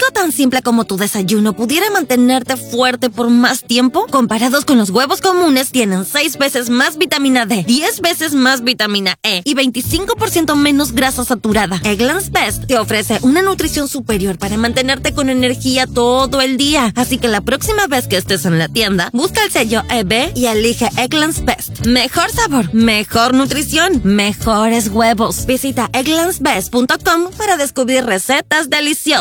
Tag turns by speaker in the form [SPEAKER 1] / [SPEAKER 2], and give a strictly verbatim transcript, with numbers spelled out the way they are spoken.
[SPEAKER 1] algo tan simple como tu desayuno pudiera mantenerte fuerte por más tiempo? Comparados con los huevos comunes, tienen seis veces más vitamina D, diez veces más vitamina E y veinticinco por ciento menos grasa saturada. Eggland's Best te ofrece una nutrición superior para mantenerte con energía todo el día. Así que la próxima vez que estés en la tienda, busca el sello E B y elige Eggland's Best. Mejor sabor, mejor nutrición, mejores huevos. Visita egglands best punto com para descubrir recetas deliciosas.